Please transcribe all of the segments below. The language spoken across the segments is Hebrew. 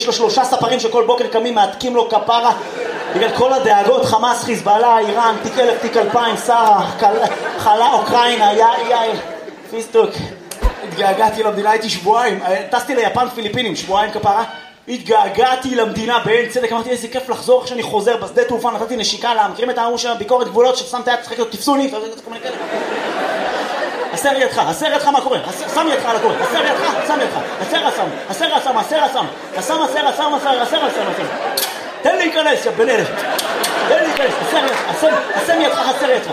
יש לו 3 ספרים שכל בוקר קמים, מעתקים לו כפרה בגלל כל הדאגות, חמאס, חיזבאללה, איראן, תיק 1000, תיק 2000, שרה, חלה, אוקראינה, יאיר, פיסטוק. התגעגעתי למדינה, הייתי שבועיים, טסתי ליפן, פיליפינים, שבועיים כפרה. התגעגעתי למדינה בעין צדק, אמרתי איזה כיף לחזור כשאני חוזר בשדה תעופה, נתתי נשיקה לה, מכירים את ההוא של ביקורת גבולות ששמת יד, תשחק לו, תפסו לי, הסר ידך מה קורה, שם ידך על הקורא, הסר ידך, שם ידך, הסר, תן להיכנס, יא בן אלף, תן להיכנס, הסם ידך,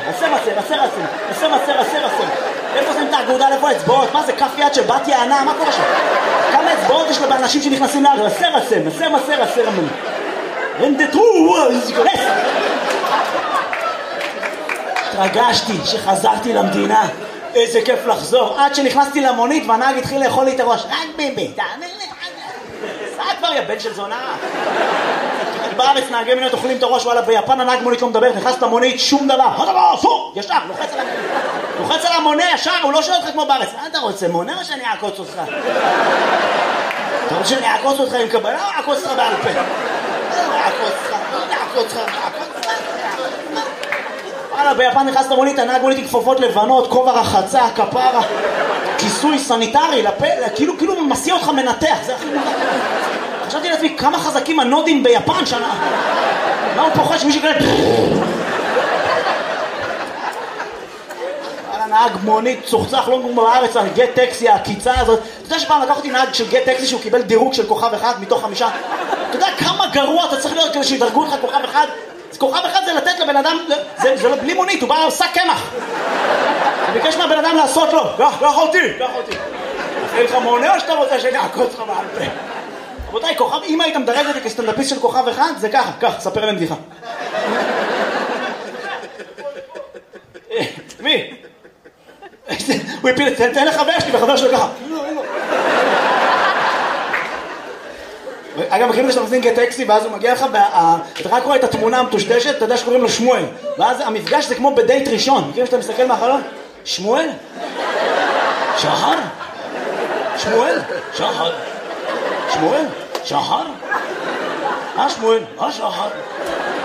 הסר, איפה זה נתק גאודה לפה אצבעות, מה זה כף יד של בת יענה, מה קורה שם? כמה אצבעות יש לאנשים שנכנסים לארץ, הסר, רנדטרו, להיכנס. התרגשתי שחזרתי למדינה, איזה כיף לחזור, עד שנכנסתי למונית והנהג התחיל לאכול לי את הראש, רק ביבי, תאמין לי, סע כבר יא בן של זונה. בארץ נהגי מוניות אוכלים את הראש, וואלה ביפן הנהג מונית לא מדבר, נכנס למונית, שום דבר, ישר, לוחץ על המונה ישר, הוא לא שואל אותך כמו בארץ, מה אתה רוצה, מונה או שאני אעקוץ אותך? אתה רוצה שאני אעקוץ אותך עם קבלה או אעקוץ אותך בעל פה? אעקוץ אותך. וואלה, ביפן נכנס למונית, הנהג מונית עם כפפות לבנות, כובע רחצה, כפרה, כיסוי סניטרי, כאילו מסיע אותך מנתח, זה הכי מונח. חשבתי לעצמי, כמה חזקים הנודים ביפן שנה. מה הוא פוחד שמישהו כאלה... וואלה, נהג מונית צוחצח, לא כמו בארץ, על גט טקסי, הקיצה הזאת. אתה יודע שפעם לקחתי נהג של גט טקסי שהוא קיבל דירוג של כוכב 1 מתוך 5? אתה יודע כמה גרוע אתה צריך להיות כדי שידרגו לך כוכב 1? כוכב 1 זה לתת לבן אדם, זה לא בלי מונית, הוא בא עושה קמח. הוא ביקש מהבן אדם לעשות לו, קח אותי. אחרי לך מונה או שאתה רוצה שאני אעקוץ לך בעל פה? רבותיי, כוכב, אם היית מדרג אותי כסטנדאפיסט של כוכב 1, זה ככה, ספר להם בדיחה. מי? הוא הפיל, תן לחבר שלי, וחבר שלו ככה. אגב, מכירים את זה שאתה מזין גט טקסי, ואז הוא מגיע לך, אתה רק רואה את התמונה המטושטשת, אתה יודע שקוראים לו שמואל. ואז המפגש זה כמו בדייט ראשון. מכירים שאתה מסתכל מהחלון? שמואל? שחר? שמואל? שחר? שמואל? שחר? שמואל? שחר?